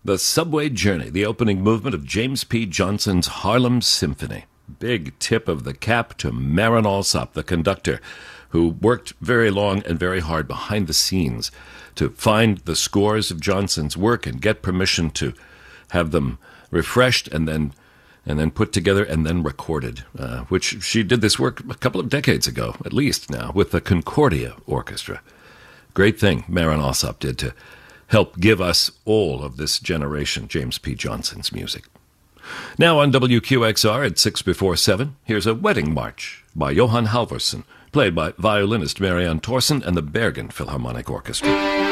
The Subway Journey, the opening movement of James P. Johnson's Harlem Symphony. Big tip of the cap to Marin Alsop, the conductor, who worked very long and very hard behind the scenes to find the scores of Johnson's work and get permission to have them refreshed and then put together and then recorded, which she did this work a couple of decades ago, at least now, with the Concordia Orchestra. Great thing Marin Alsop did to help give us all of this generation James P. Johnson's music. Now on WQXR at 6 before 7, here's a wedding march by Johan Halvorsen, played by violinist Marianne Thorsen and the Bergen Philharmonic Orchestra.